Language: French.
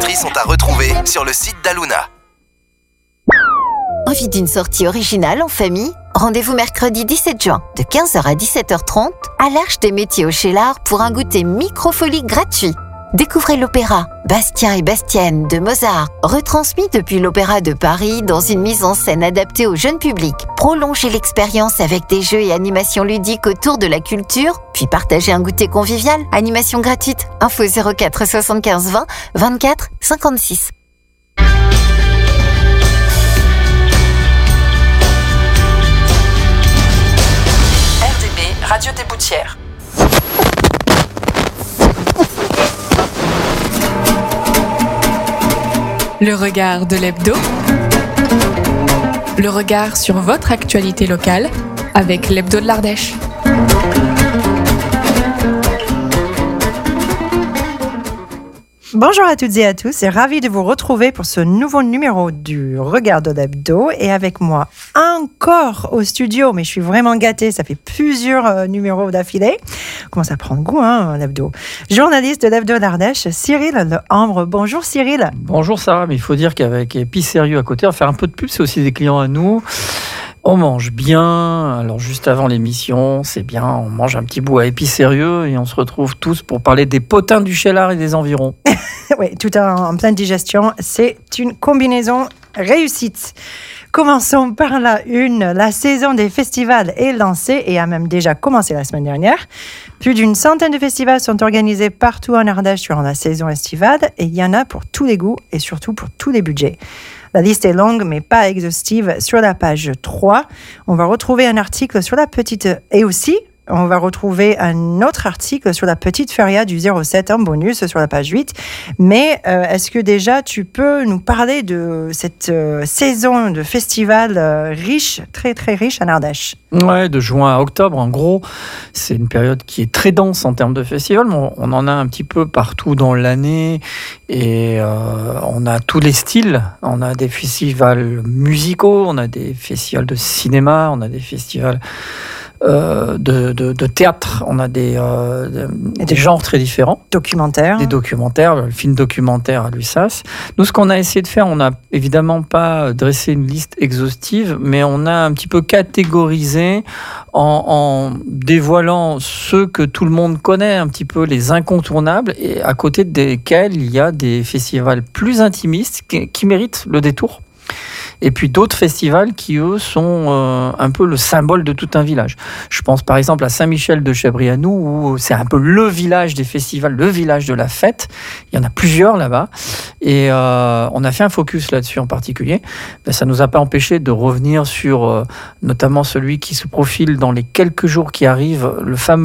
Sont à retrouver sur le site d'Aluna. Envie d'une sortie originale en famille ? Rendez-vous mercredi 17 juin de 15h à 17h30 à l'Arche des Métiers au Cheylard pour un goûter microfolie gratuit. Découvrez l'opéra Bastien et Bastienne de Mozart, retransmis depuis l'Opéra de Paris dans une mise en scène adaptée au jeune public. Prolongez l'expérience avec des jeux et animations ludiques autour de la culture, puis partagez un goûter convivial. Animation gratuite. Info 04 75 20 24 56. RDB, Radio des Boutières. Le regard de l'hebdo. Le regard sur votre actualité locale avec l'hebdo de l'Ardèche. Bonjour à toutes et à tous et ravi de vous retrouver pour ce nouveau numéro du Regard de l'Hebdo et avec moi encore au studio, mais je suis vraiment gâtée, ça fait plusieurs numéros d'affilée. Commence à prendre goût, l'Hebdo. Journaliste de l'Hebdo d'Ardèche, Cyril Lehambre. Bonjour Cyril. Bonjour Sarah, mais il faut dire qu'avec Épicérieux à côté, on va faire un peu de pub, c'est aussi des clients à nous. On mange bien, alors juste avant l'émission, c'est bien, on mange un petit bout à Épicérieux et on se retrouve tous pour parler des potins du Cheylard et des environs. Oui, tout en pleine digestion, c'est une combinaison réussite. Commençons par la une. La saison des festivals est lancée et a même déjà commencé la semaine dernière. Plus d'une centaine de festivals sont organisés partout en Ardèche durant la saison estivale et il y en a pour tous les goûts et surtout pour tous les budgets. La liste est longue, mais pas exhaustive. Sur la page 3, on va retrouver un article sur la petite... Et aussi, on va retrouver un autre article sur la petite feria du 07 en bonus sur la page 8. Mais est-ce que déjà, tu peux nous parler de cette saison de festival riche, très très riche en Ardèche ? Ouais, de juin à octobre, en gros, c'est une période qui est très dense en termes de festivals. On en a un petit peu partout dans l'année et on a tous les styles. On a des festivals musicaux, on a des festivals de cinéma, on a des festivals de théâtre, on a des genres très différents. Documentaires. Des documentaires, le film documentaire à l'USAS. Nous, ce qu'on a essayé de faire, on n'a évidemment pas dressé une liste exhaustive, mais on a un petit peu catégorisé en dévoilant ceux que tout le monde connaît, un petit peu les incontournables, et à côté desquels il y a des festivals plus intimistes qui méritent le détour. Et puis d'autres festivals qui, eux, sont un peu le symbole de tout un village. Je pense par exemple à Saint-Michel de Chebrianou, où c'est un peu le village des festivals, le village de la fête. Il y en a plusieurs là-bas. Et on a fait un focus là-dessus en particulier. Ben, ça ne nous a pas empêché de revenir sur notamment celui qui se profile dans les quelques jours qui arrivent, le fameux